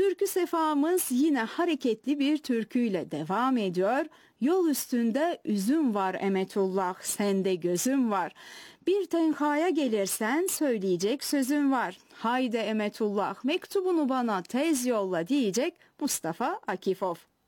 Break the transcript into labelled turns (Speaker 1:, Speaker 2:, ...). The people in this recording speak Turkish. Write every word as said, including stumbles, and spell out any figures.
Speaker 1: Türkü sefamız yine hareketli bir türküyle devam ediyor. Yol üstünde üzüm var Emetullah, sende gözüm var. Bir tenhaya gelirsen söyleyecek sözüm var. Haydi Emetullah, mektubunu bana tez yolla diyecek Mustafa Akifov.